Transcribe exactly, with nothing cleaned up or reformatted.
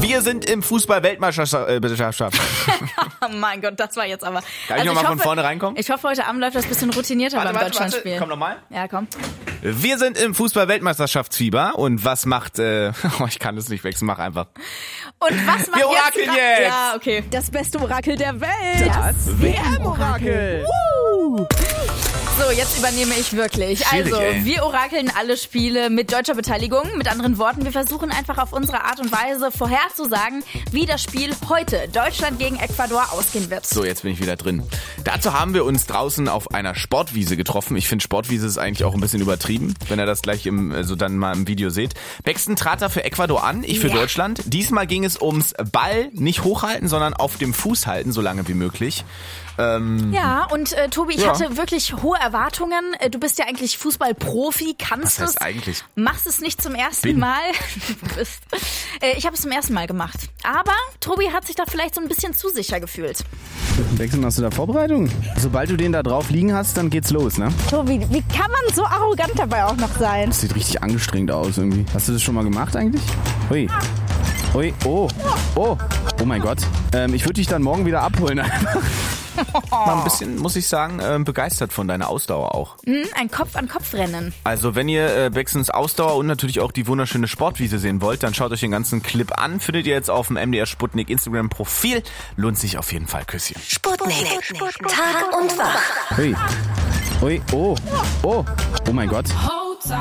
Wir sind im Fußball-Weltmeisterschaft. Oh mein Gott, das war jetzt aber... Kann ich also nochmal ich von hoffe, vorne reinkommen? Ich hoffe, heute Abend läuft das ein bisschen routinierter Warte, beim warte, Deutschlandspiel. warte. Komm nochmal. Ja, komm. Wir sind im Fußball-Weltmeisterschaftsfieber und was macht... Äh, oh, ich kann das nicht wechseln, mach einfach. Und was macht Wir orakeln jetzt... jetzt! Ja, okay. Das beste Orakel der Welt. Das W M-Orakel. So, jetzt übernehme ich wirklich. Schwierig, Also, ey. wir orakeln alle Spiele mit deutscher Beteiligung. Mit anderen Worten, wir versuchen einfach auf unsere Art und Weise vorherzusagen, wie das Spiel heute Deutschland gegen Ecuador ausgehen wird. So, jetzt bin ich wieder drin. Dazu haben wir uns draußen auf einer Sportwiese getroffen. Ich finde, Sportwiese ist eigentlich auch ein bisschen übertrieben, wenn ihr das gleich im, also dann mal im Video seht. Paxton trat da für Ecuador an, ich für Ja. Deutschland. Diesmal ging es ums Ball nicht hochhalten, sondern auf dem Fuß halten, so lange wie möglich. Ähm, Ja, und äh, Tobi, ich Ja. hatte wirklich hohe Erwartungen. Äh, Du bist ja eigentlich Fußballprofi, kannst Was heißt es, eigentlich? machst es nicht zum ersten Bin. Mal. Du bist. Äh, ich habe es zum ersten Mal gemacht. Aber Tobi hat sich da vielleicht so ein bisschen zu sicher gefühlt. Wechseln, hast du da Vorbereitung? Sobald du den da drauf liegen hast, dann geht's los, ne? Tobi, wie kann man so arrogant dabei auch noch sein? Das sieht richtig angestrengt aus irgendwie. Hast du das schon mal gemacht eigentlich? Hui. Hui, oh, oh, oh mein Gott. Ähm, ich würde dich dann morgen wieder abholen. War ein bisschen, muss ich sagen, äh, begeistert von deiner Ausdauer auch. Hm, ein Kopf-an-Kopf-Rennen. Also wenn ihr äh, Baxtons Ausdauer und natürlich auch die wunderschöne Sportwiese sehen wollt, dann schaut euch den ganzen Clip an. Findet ihr jetzt auf dem M D R Sputnik Instagram-Profil. Lohnt sich auf jeden Fall. Küsschen. Sputnik. Tag und Wach. Hui. Hui, oh, oh, oh mein Gott.